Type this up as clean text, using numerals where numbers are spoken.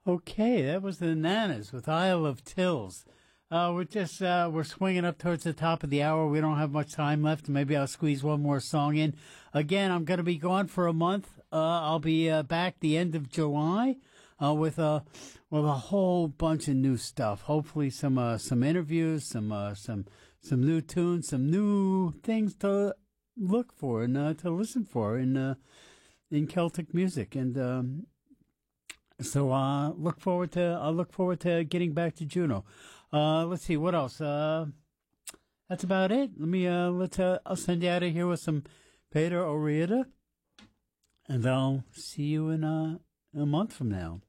Okay, that was the Nanas with Isle of Tills. We're swinging up towards the top of the hour. We don't have much time left. Maybe I'll squeeze one more song in. Again, I'm going to be gone for a month. I'll be back the end of July with a whole bunch of new stuff. Hopefully some interviews, some new tunes, some new things to look for and to listen for in Celtic music. And so I'll look forward to getting back to Juneau. Let's see what else. That's about it. I'll send you out of here with some Peter O'Riordan, and I'll see you in a month from now.